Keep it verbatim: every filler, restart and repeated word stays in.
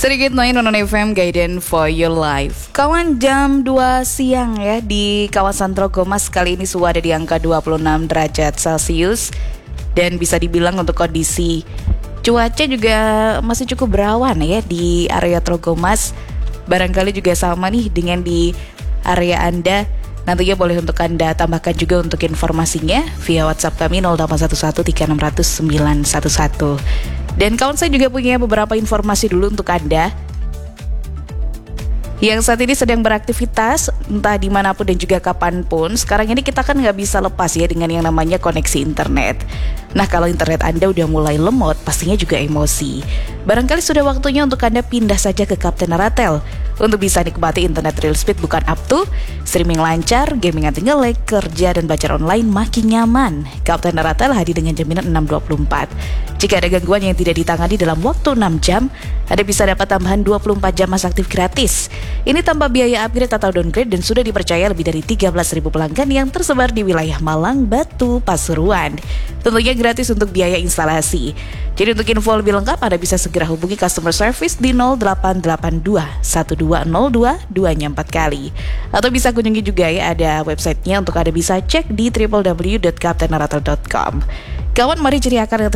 Sedikit main non F M Guidance for Your Life. Kawan, jam dua siang ya di kawasan Trogomas kali ini suhu ada di angka dua puluh enam derajat Celcius. Dan bisa dibilang untuk kondisi cuaca juga masih cukup berawan ya di area Trogomas. Barangkali juga sama nih dengan di area Anda. Nantinya boleh untuk Anda tambahkan juga untuk informasinya via WhatsApp kami nol delapan satu satu tiga enam nol nol sembilan satu satu. Dan kawan, saya juga punya beberapa informasi dulu untuk Anda yang saat ini sedang beraktivitas entah dimanapun dan juga kapanpun. Sekarang ini kita kan nggak bisa lepas ya dengan yang namanya koneksi internet. Nah, kalau internet Anda udah mulai lemot, pastinya juga emosi. Barangkali sudah waktunya untuk Anda pindah saja ke Kapten Naratel untuk bisa nikmati internet real speed bukan up to, streaming lancar, gaming anti nge-lag, kerja dan belajar online makin nyaman. Kapten Naratel hadir dengan jaminan enam dua puluh empat. Jika ada gangguan yang tidak ditangani dalam waktu enam jam, Anda bisa dapat tambahan dua puluh empat jam masa aktif gratis. Ini tanpa biaya upgrade atau downgrade dan sudah dipercaya lebih dari tiga belas ribu pelanggan yang tersebar di wilayah Malang, Batu, Pasuruan. Tentunya gratis untuk biaya instalasi. Jadi untuk info lebih lengkap Anda bisa segera hubungi customer service di nol delapan delapan dua satu dua nol dua dua nya empat kali. Atau bisa kunjungi juga ya ada websitenya untuk Anda bisa cek di w w w dot kapten naratel dot com. Kawan, mari ceriakan